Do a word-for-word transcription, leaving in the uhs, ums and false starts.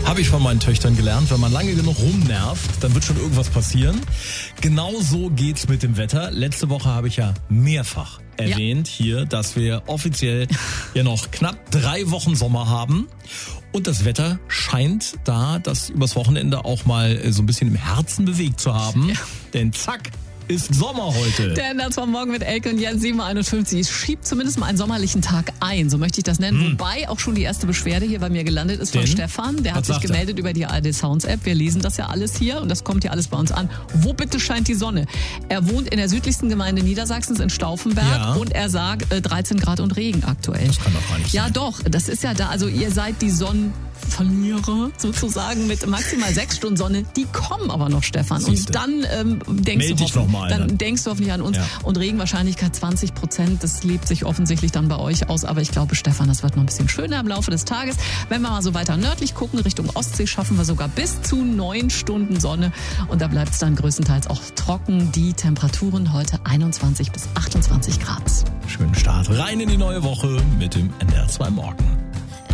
Habe ich von meinen Töchtern gelernt, wenn man lange genug rumnervt, dann wird schon irgendwas passieren. Genau so geht's mit dem Wetter. Letzte Woche habe ich ja mehrfach erwähnt ja. hier, dass wir offiziell ja noch knapp drei Wochen Sommer haben. Und das Wetter scheint da das übers Wochenende auch mal so ein bisschen im Herzen bewegt zu haben. Ja. Denn zack, ist Sommer heute. Der Ändert von morgen mit Elke und Jens sieben Uhr einundfünfzig. Es schiebt zumindest mal einen sommerlichen Tag ein, so möchte ich das nennen. Hm. Wobei auch schon die erste Beschwerde hier bei mir gelandet ist von Denn? Stefan. Der hat sich gemeldet er? über die A R D Sounds App. Wir lesen das ja alles hier und das kommt ja alles bei uns an. Wo bitte scheint die Sonne? Er wohnt in der südlichsten Gemeinde Niedersachsens in Stauffenberg ja. und er sagt äh, dreizehn Grad und Regen aktuell. Das kann doch gar nicht ja, sein. Ja doch, das ist ja da. Also ihr seid die Sonnenverlierer sozusagen mit maximal sechs Stunden Sonne. Die kommen aber noch, Stefan. Siehste. Und dann ähm, denkst Meld du dich noch mal, dann, dann denkst du hoffentlich an uns. Ja. Und Regenwahrscheinlichkeit zwanzig Prozent. Das lebt sich offensichtlich dann bei euch aus. Aber ich glaube, Stefan, das wird noch ein bisschen schöner im Laufe des Tages. Wenn wir mal so weiter nördlich gucken, Richtung Ostsee, schaffen wir sogar bis zu neun Stunden Sonne. Und da bleibt es dann größtenteils auch trocken. Die Temperaturen heute einundzwanzig bis achtundzwanzig Grad. Schönen Start rein in die neue Woche mit dem N D R zwei Morgen.